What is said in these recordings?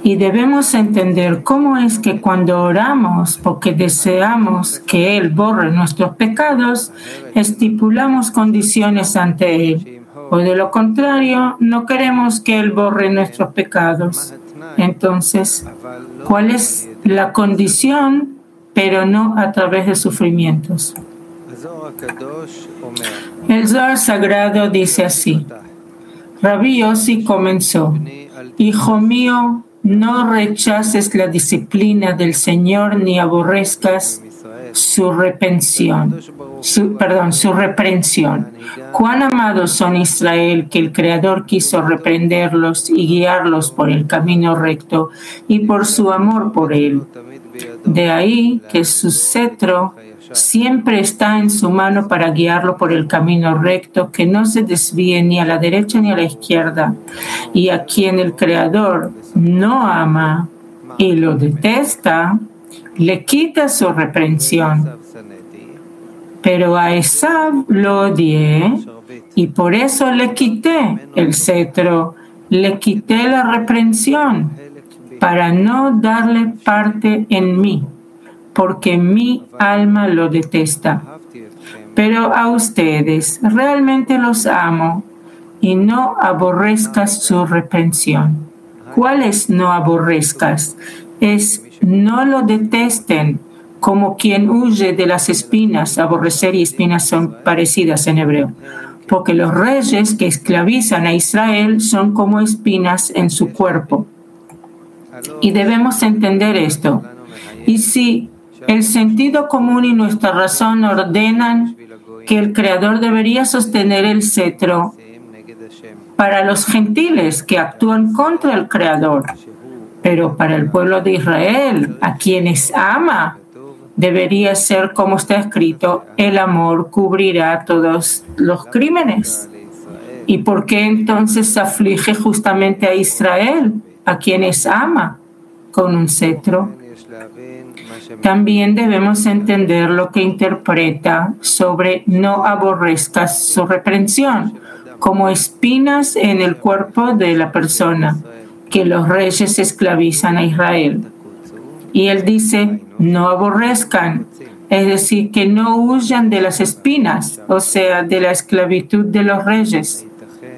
Y debemos entender cómo es que cuando oramos porque deseamos que Él borre nuestros pecados, estipulamos condiciones ante Él. O de lo contrario, no queremos que Él borre nuestros pecados. Entonces, ¿cuál es la condición, pero no a través de sufrimientos? El Zohar Sagrado dice así: Rabbi Yossi comenzó: Hijo mío, no rechaces la disciplina del Señor ni aborrezcas su reprensión. Cuán amados son Israel, que el Creador quiso reprenderlos y guiarlos por el camino recto y por su amor por Él. De ahí que su cetro siempre está en su mano para guiarlo por el camino recto, que no se desvíe ni a la derecha ni a la izquierda. Y a quien el Creador no ama y lo detesta, le quita su reprensión. Pero a Esav lo odié y por eso le quité el cetro, le quité la reprensión, para no darle parte en mí, porque mi alma lo detesta. Pero a ustedes realmente los amo y no aborrezcas su reprensión. ¿Cuál es no aborrezcas? Es no lo detesten, como quien huye de las espinas. Aborrecer y espinas son parecidas en hebreo, porque los reyes que esclavizan a Israel son como espinas en su cuerpo. Y debemos entender esto. Y si el sentido común y nuestra razón ordenan que el Creador debería sostener el cetro para los gentiles que actúan contra el Creador, pero para el pueblo de Israel, a quienes ama, debería ser como está escrito: el amor cubrirá todos los crímenes. ¿Y por qué entonces aflige justamente a Israel, a quienes ama, con un cetro? También debemos entender lo que interpreta sobre no aborrezcas su reprensión, como espinas en el cuerpo de la persona, que los reyes esclavizan a Israel. Y él dice: no aborrezcan, es decir, que no huyan de las espinas, o sea, de la esclavitud de los reyes.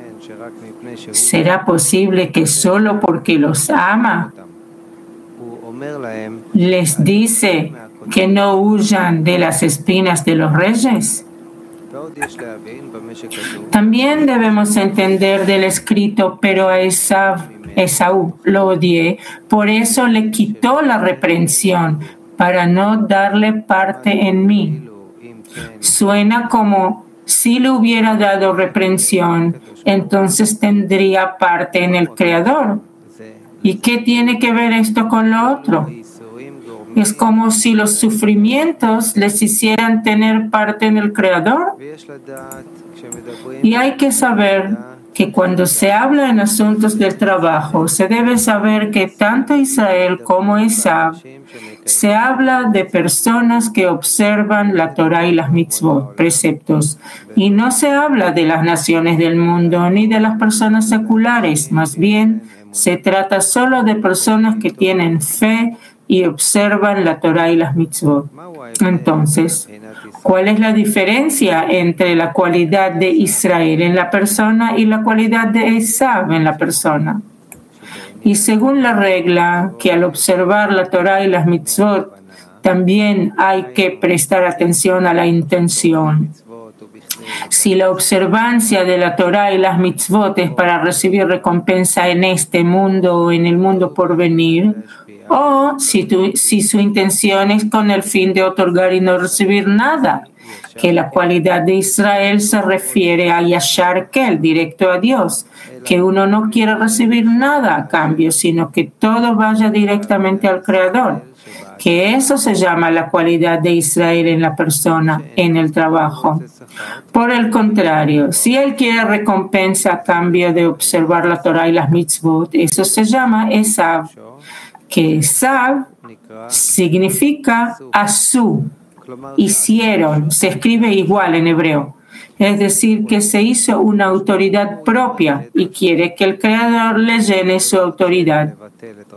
¿Será posible que solo porque los ama les dice que no huyan de las espinas de los reyes? También debemos entender del escrito: pero a Esaú lo odié, por eso le quitó la reprensión, para no darle parte en mí. Suena como si le hubiera dado reprensión, entonces tendría parte en el Creador. ¿Y qué tiene que ver esto con lo otro? Es como si los sufrimientos les hicieran tener parte en el Creador. Y hay que saber que cuando se habla en asuntos del trabajo, se debe saber que tanto Israel como Esav se habla de personas que observan la Torah y las mitzvot, preceptos, y no se habla de las naciones del mundo ni de las personas seculares. Más bien, se trata solo de personas que tienen fe y observan la Torah y las mitzvot. Entonces, ¿cuál es la diferencia entre la cualidad de Israel en la persona y la cualidad de Esav en la persona? Y según la regla que al observar la Torah y las mitzvot también hay que prestar atención a la intención. Si la observancia de la Torah y las mitzvot es para recibir recompensa en este mundo o en el mundo por venir, o si su intención es con el fin de otorgar y no recibir nada, que la cualidad de Israel se refiere a Yashar Kel, directo a Dios, que uno no quiere recibir nada a cambio, sino que todo vaya directamente al Creador, que eso se llama la cualidad de Israel en la persona, en el trabajo. Por el contrario, si él quiere recompensa a cambio de observar la Torah y las mitzvot, eso se llama Esav, que Esav significa asú, hicieron, se escribe igual en hebreo, es decir, que se hizo una autoridad propia y quiere que el Creador le llene su autoridad.